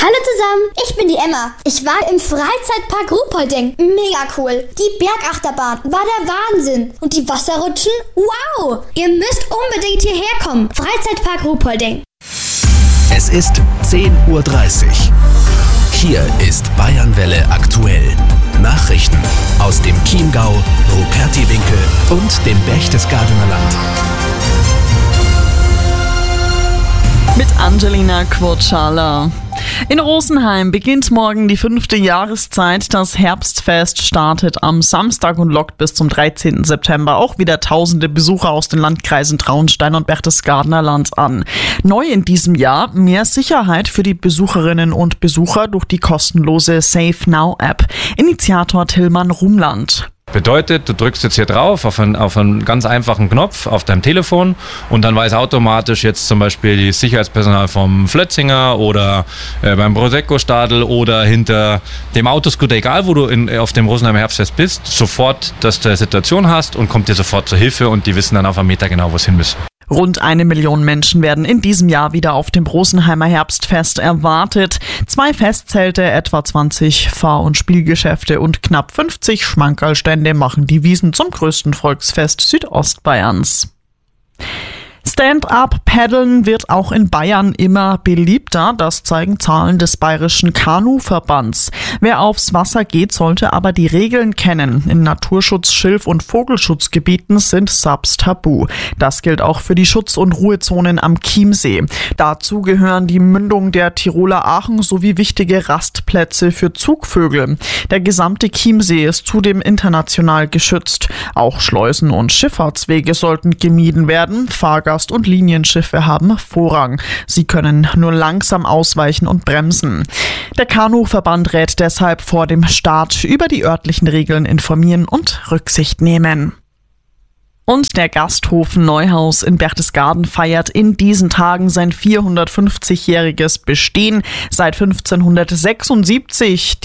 Hallo zusammen, ich bin die Emma. Ich war im Freizeitpark Ruhpolding. Mega cool. Die Bergachterbahn war der Wahnsinn. Und die Wasserrutschen? Wow! Ihr müsst unbedingt hierher kommen. Freizeitpark Ruhpolding. Es ist 10:30 Uhr. Hier ist Bayernwelle aktuell. Nachrichten aus dem Chiemgau, Rupertiwinkel und dem Berchtesgadener Land. Mit Angelina Quotschala. In Rosenheim beginnt morgen die 5. Jahreszeit. Das Herbstfest startet am Samstag und lockt bis zum 13. September auch wieder tausende Besucher aus den Landkreisen Traunstein und Berchtesgadener Land an. Neu in diesem Jahr mehr Sicherheit für die Besucherinnen und Besucher durch die kostenlose Safe Now App. Initiator Tillmann Rumland. Bedeutet, du drückst jetzt hier drauf auf einen ganz einfachen Knopf auf deinem Telefon und dann weiß automatisch jetzt zum Beispiel das Sicherheitspersonal vom Flötzinger oder beim Prosecco-Stadel oder hinter dem Autoscooter, egal wo du auf dem Rosenheimer Herbstfest bist, sofort, dass du eine Situation hast und kommt dir sofort zur Hilfe und die wissen dann auf einen Meter genau, wo es hin müssen. Rund 1 Million Menschen werden in diesem Jahr wieder auf dem Rosenheimer Herbstfest erwartet. 2 Festzelte, etwa 20 Fahr- und Spielgeschäfte und knapp 50 Schmankerlstände machen die Wiesn zum größten Volksfest Südostbayerns. Stand-up-Paddeln wird auch in Bayern immer beliebter, das zeigen Zahlen des Bayerischen Kanu-Verbands. Wer aufs Wasser geht, sollte aber die Regeln kennen. In Naturschutz-, Schilf- und Vogelschutzgebieten sind Subs tabu. Das gilt auch für die Schutz- und Ruhezonen am Chiemsee. Dazu gehören die Mündung der Tiroler Achen sowie wichtige Rastplätze für Zugvögel. Der gesamte Chiemsee ist zudem international geschützt. Auch Schleusen- und Schifffahrtswege sollten gemieden werden. Fahrgast- und Linienschiffe haben Vorrang. Sie können nur langsam ausweichen und bremsen. Der Kanu-Verband rät deshalb vor dem Start über die örtlichen Regeln informieren und Rücksicht nehmen. Und der Gasthof Neuhaus in Berchtesgaden feiert in diesen Tagen sein 450-jähriges Bestehen. Seit 1576